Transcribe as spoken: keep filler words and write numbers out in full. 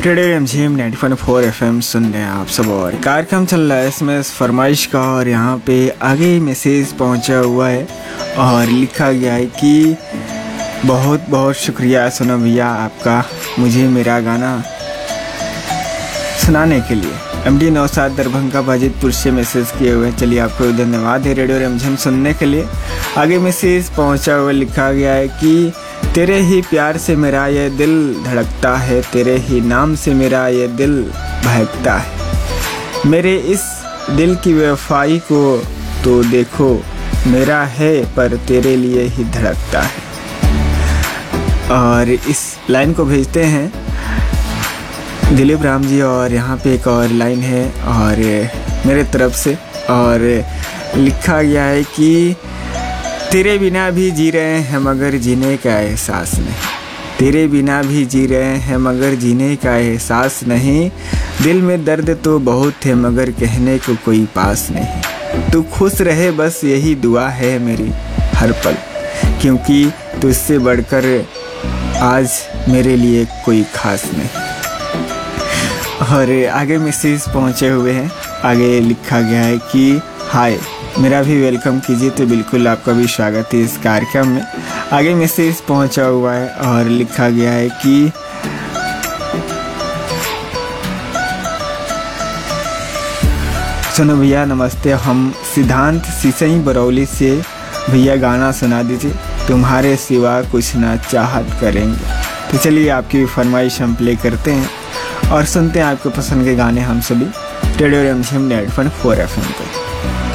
Radio MGM ninety point four FM सुन रहे हैं आप सब। और कार्यक्रम चल रहा है इसमें फरमाइश का, और यहाँ पे आगे मैसेज पहुँचा हुआ है और लिखा गया है कि बहुत बहुत शुक्रिया सोना भैया आपका मुझे मेरा गाना सुनाने के लिए। एमडी नौसाद दरभंगा बाजितपुर से मैसेज किए हुए हैं। चलिए आपको धन्यवाद है रेडियो एमजीएम सुनने के लिए। आगे मैसेज पहुँचा हुआ लिखा गया है कि तेरे ही प्यार से मेरा ये दिल धड़कता है, तेरे ही नाम से मेरा ये दिल बहकता है। मेरे इस दिल की बेवफाई को तो देखो, मेरा है पर तेरे लिए ही धड़कता है। और इस लाइन को भेजते हैं दिलीप राम जी। और यहाँ पे एक और लाइन है और मेरे तरफ से, और लिखा गया है कि तेरे बिना भी जी रहे हैं मगर जीने का एहसास नहीं, तेरे बिना भी जी रहे हैं मगर जीने का एहसास नहीं। दिल में दर्द तो बहुत है मगर कहने को कोई पास नहीं। तू खुश रहे बस यही दुआ है मेरी हर पल, क्योंकि तुझसे बढ़कर आज मेरे लिए कोई खास नहीं। और आगे मैसेज पहुँचे हुए हैं। आगे लिखा गया है कि हाय, मेरा भी वेलकम कीजिए। तो बिल्कुल आपका भी स्वागत है इस कार्यक्रम में। आगे मैसेज पहुंचा हुआ है और लिखा गया है कि सुनो भैया नमस्ते, हम सिद्धांत सिसई बरौली से, भैया गाना सुना दीजिए, तुम्हारे सिवा कुछ ना चाहत करेंगे। तो चलिए आपकी भी फरमाइश हम प्ले करते हैं और सुनते हैं आपको पसंद के गाने हम सभी radio MGM ninety point four FM पे।